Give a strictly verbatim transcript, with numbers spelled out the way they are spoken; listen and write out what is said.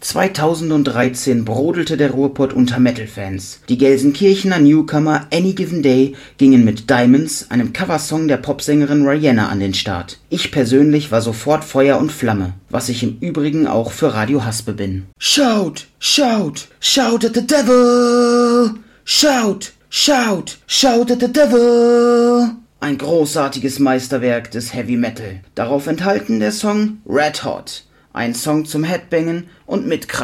zweitausenddreizehn brodelte der Ruhrpott unter Metal-Fans. Die Gelsenkirchener Newcomer Any Given Day gingen mit Diamonds, einem Coversong der Popsängerin Rihanna, an den Start. Ich persönlich war sofort Feuer und Flamme, was ich im Übrigen auch für Radio Haspe bin. Shout, shout, shout at the devil! Shout, shout, shout at the devil! Ein großartiges Meisterwerk des Heavy Metal. Darauf enthalten der Song Red Hot, ein Song zum Headbangen und Mitkreisen.